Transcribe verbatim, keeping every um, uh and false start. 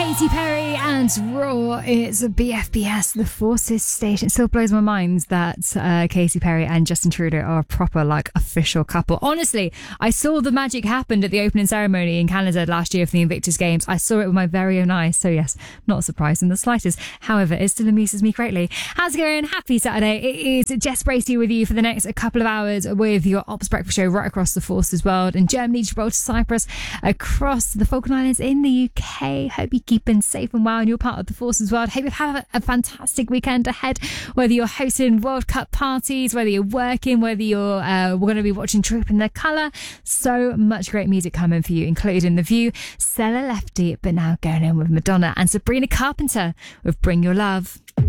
Katy Perry and Raw. It's a B F B S, the Forces station. It still blows my mind that uh, Katy Perry and Justin Trudeau are a proper, like, official couple. Honestly, I saw the magic happen at the opening ceremony in Canada last year for the Invictus Games. I saw it with my very own eyes. So yes, not surprised in the slightest. However, it still amuses me greatly. How's it going? Happy Saturday. It is Jess Bracey with you for the next couple of hours with your Ops Breakfast show right across the Forces world, in Germany, Gibraltar, Cyprus, across the Falkland Islands, in the U K. Hope you're keeping safe and well and you're part of the Forces world. Hope you have a fantastic weekend ahead, whether you're hosting World Cup parties, whether you're working, whether you're uh, we're going to be watching Troop in their colour. So much great music coming for you, including The View, Stella Lefty, but now going in with Madonna and Sabrina Carpenter with Bring Your Love.